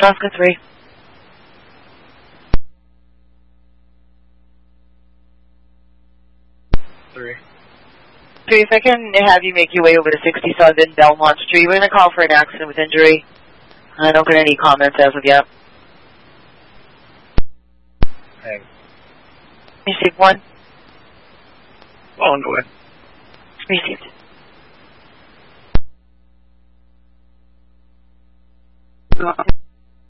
Oscar 3. 3. 3, if I can have you make your way over to 67 Belmont Street. We're going to call for an accident with injury. I don't get any comments as of yet. Hang. Received 1. On the way. Received.